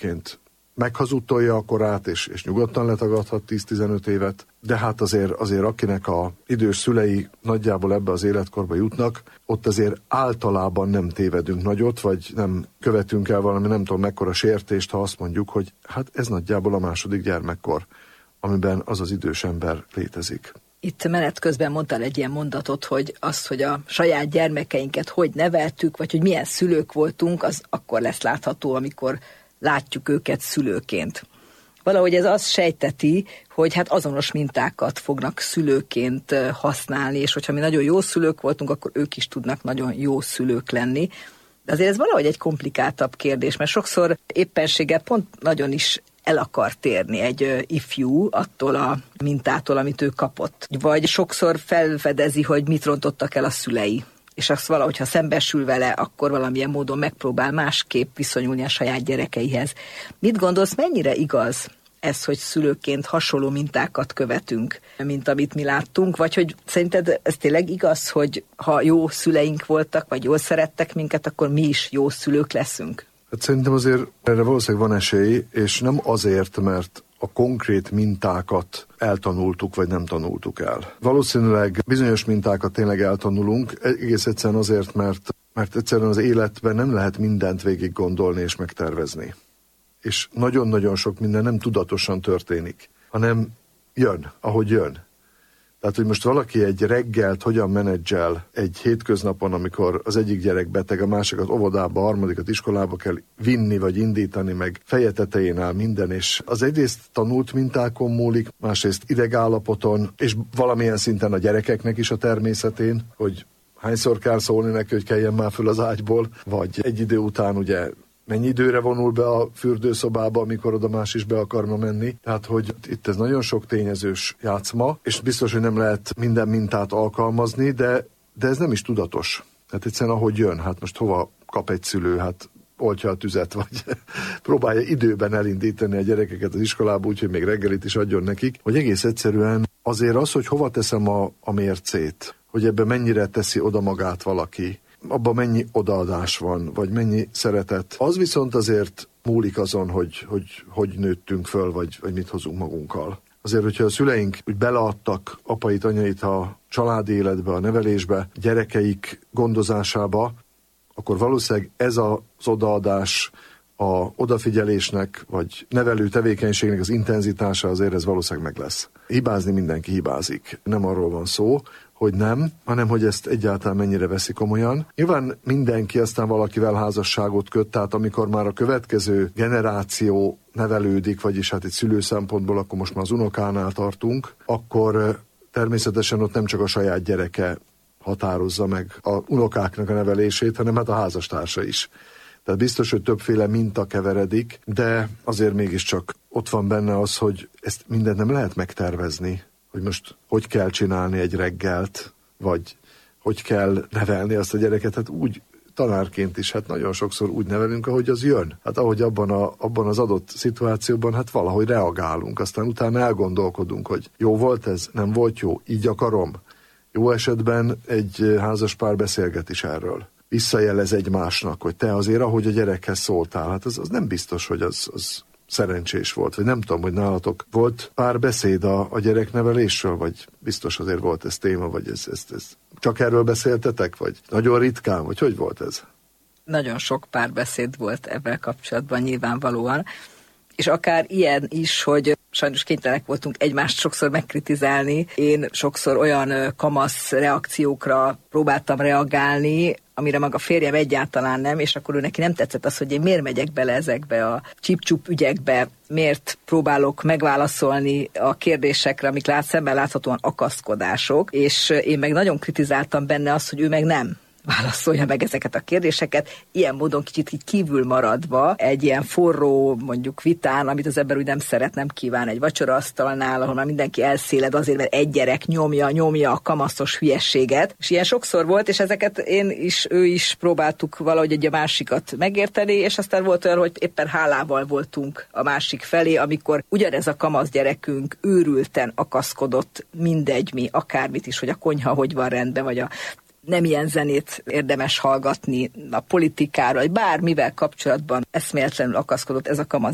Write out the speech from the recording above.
egyébként meghazudtolja a korát, és nyugodtan letagadhat 10-15 évet, de hát azért akinek a idős szülei nagyjából ebbe az életkorba jutnak, ott azért általában nem tévedünk nagyot, vagy nem követünk el valami nem tudom mekkora sértést, ha azt mondjuk, hogy hát ez nagyjából a második gyermekkor, amiben az az idős ember létezik. Itt menet közben mondtál egy ilyen mondatot, hogy az, hogy a saját gyermekeinket hogy neveltük, vagy hogy milyen szülők voltunk, az akkor lesz látható, amikor látjuk őket szülőként. Valahogy ez azt sejteti, hogy hát azonos mintákat fognak szülőként használni, és hogyha mi nagyon jó szülők voltunk, akkor ők is tudnak nagyon jó szülők lenni. De azért ez valahogy egy komplikáltabb kérdés, mert sokszor éppenséggel pont nagyon is el akar térni egy ifjú attól a mintától, amit ő kapott. Vagy sokszor felfedezi, hogy mit rontottak el a szülei. És azt valahogy, ha szembesül vele, akkor valamilyen módon megpróbál másképp viszonyulni a saját gyerekeihez. Mit gondolsz, mennyire igaz ez, hogy szülőként hasonló mintákat követünk, mint amit mi láttunk? Vagy hogy szerinted ez tényleg igaz, hogy ha jó szüleink voltak, vagy jól szerettek minket, akkor mi is jó szülők leszünk? Hát szerintem azért erre valószínűleg van esély, és nem azért, mert a konkrét mintákat eltanultuk, vagy nem tanultuk el. Valószínűleg bizonyos mintákat tényleg eltanulunk, egész egyszerűen azért, mert egyszerűen az életben nem lehet mindent végig gondolni és megtervezni. És nagyon-nagyon sok minden nem tudatosan történik, hanem jön, ahogy jön. Tehát, hogy most valaki egy reggelt hogyan menedzsel egy hétköznapon, amikor az egyik gyerek beteg, a másikat óvodába, a harmadikat iskolába kell vinni, vagy indítani, meg feje tetején áll minden, és az egyrészt tanult mintákon múlik, másrészt idegállapoton, és valamilyen szinten a gyerekeknek is a természetén, hogy hányszor kell szólni neki, hogy keljen már föl az ágyból, vagy egy idő után ugye mennyi időre vonul be a fürdőszobába, amikor oda más is be akarna menni. Tehát, hogy itt ez nagyon sok tényezős játszma, és biztos, hogy nem lehet minden mintát alkalmazni, de ez nem is tudatos. Hát egyszerűen ahogy jön, hát most hova kap egy szülő, hát oltja a tüzet, vagy próbálja időben elindítani a gyerekeket az iskolába, úgyhogy még reggelit is adjon nekik, hogy egész egyszerűen azért az, hogy hova teszem a mércét, hogy ebbe mennyire teszi oda magát valaki, abban mennyi odaadás van, vagy mennyi szeretet. Az viszont azért múlik azon, hogy nőttünk föl, vagy mit hozunk magunkkal. Azért, hogyha a szüleink úgy beleadtak apait, anyait a családi életbe, a nevelésbe, gyerekeik gondozásába, akkor valószínűleg ez az odaadás, a odafigyelésnek, vagy nevelő tevékenységnek az intenzitása azért ez valószínűleg meg lesz. Hibázni mindenki hibázik. Nem arról van szó, hogy nem, hanem hogy ezt egyáltalán mennyire veszi komolyan. Nyilván mindenki aztán valakivel házasságot köt, tehát amikor már a következő generáció nevelődik, vagyis hát egy szülő szempontból, akkor most már az unokánál tartunk, akkor természetesen ott nem csak a saját gyereke határozza meg a unokáknak a nevelését, hanem hát a házastársa is. Tehát biztos, hogy többféle minta keveredik, de azért mégiscsak ott van benne az, hogy ezt mindent nem lehet megtervezni, hogy most hogy kell csinálni egy reggelt, vagy hogy kell nevelni azt a gyereket, hát úgy tanárként is, hát nagyon sokszor úgy nevelünk, ahogy az jön. Hát ahogy abban az adott szituációban, hát valahogy reagálunk, aztán utána elgondolkodunk, hogy jó volt ez, nem volt jó, így akarom. Jó esetben egy házaspár beszélget is erről. Visszajelez egymásnak, hogy te azért, ahogy a gyerekhez szóltál, hát az nem biztos, hogy az szerencsés volt, vagy nem tudom, hogy nálatok volt pár beszéd a gyereknevelésről, vagy biztos azért volt ez téma, vagy ez csak erről beszéltetek, vagy nagyon ritkán, vagy hogy volt ez? Nagyon sok párbeszéd volt ebben kapcsolatban nyilvánvalóan, és akár ilyen is, hogy sajnos kénytelenek voltunk egymást sokszor megkritizálni. Én sokszor olyan kamasz reakciókra próbáltam reagálni, amire maga férjem egyáltalán nem, és akkor ő neki nem tetszett az, hogy én miért megyek bele ezekbe a csip-csup ügyekbe, miért próbálok megválaszolni a kérdésekre, amik szemben láthatóan akaszkodások, és én meg nagyon kritizáltam benne azt, hogy ő meg nem válaszolja meg ezeket a kérdéseket, ilyen módon kicsit így kívül maradva egy ilyen forró, mondjuk vitán, amit az ember úgy nem szeret, nem kíván egy vacsoraasztalnál, ahol már mindenki elszéled azért, mert egy gyerek nyomja a kamaszos hülyességet, és ilyen sokszor volt, és ezeket én is, ő is próbáltuk valahogy egy a másikat megérteni, és aztán volt olyan, hogy éppen hálával voltunk a másik felé, amikor ugyanez a kamasz gyerekünk őrülten akaszkodott mindegy mi, akármit is, hogy a konyha hogy van rendben, vagy a nem ilyen zenét érdemes hallgatni, a politikára, vagy bármivel kapcsolatban eszméletlenül akaszkodott ez a kamasz